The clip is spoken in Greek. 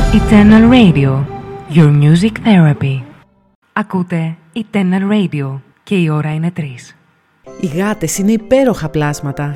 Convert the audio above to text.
Eternal Radio, your music therapy. Ακούτε Eternal Radio και η ώρα είναι 3. Οι γάτες είναι υπέροχα πλάσματα